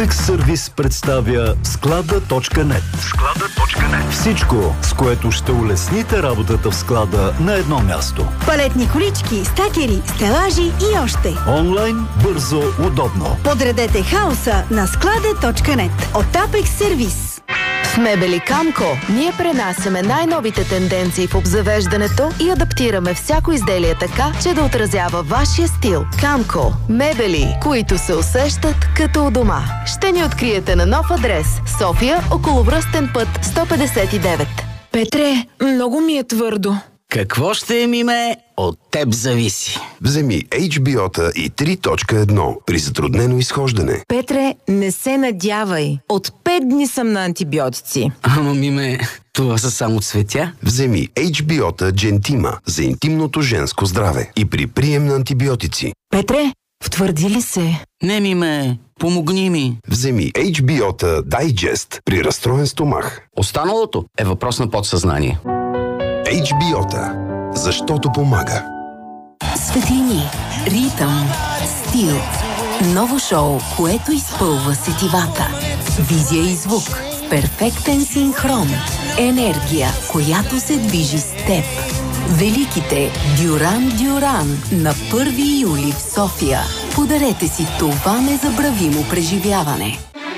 Apex Service представя склада.net. Всичко, с което ще улесните работата в склада на едно място. Палетни колички, стакери, стелажи и още. Онлайн, бързо, удобно. Подредете хаоса на склада.net от Apex Service. В Мебели Камко ние пренасяме най-новите тенденции в обзавеждането и адаптираме всяко изделие така, че да отразява вашия стил. Камко. Мебели, които се усещат като у дома. Ще ни откриете на нов адрес. София, околовръстен път 159. Петре, много ми е твърдо. Какво ще е, Миме? От теб зависи. Вземи HBO-та и 3.1 при затруднено изхождане. Петре, не се надявай. От 5 дни съм на антибиотици. Ама, Миме, това са само цветя. Вземи HBO-та Gentima за интимното женско здраве и при прием на антибиотици. Петре, втвърди ли се? Не, Миме, помогни ми. Вземи HBO-та Digest при разстроен стомах. Останалото е въпрос на подсъзнание. HBO-та. Защото помага. Светлини, ритъм, стил. Ново шоу, което изпълва сетивата. Визия и звук в перфектен синхрон. Енергия, която се движи с теб. Великите Дюран на 1 юли в София. Подарете си това незабравимо преживяване.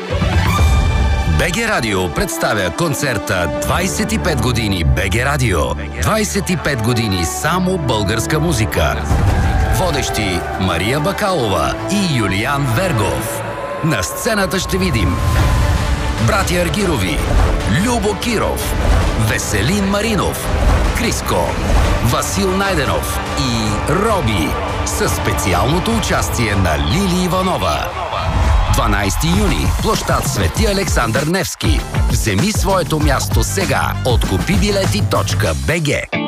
БГ Радио представя концерта 25 години БГ Радио. 25 години само българска музика. Водещи Мария Бакалова и Юлиан Вергов. На сцената ще видим братя Аргирови, Любо Киров, Веселин Маринов, Криско, Васил Найденов и Роби със специалното участие на Лили Иванова. 12 юни, площад Свети Александър Невски. Вземи своето място сега от купибилети.бг.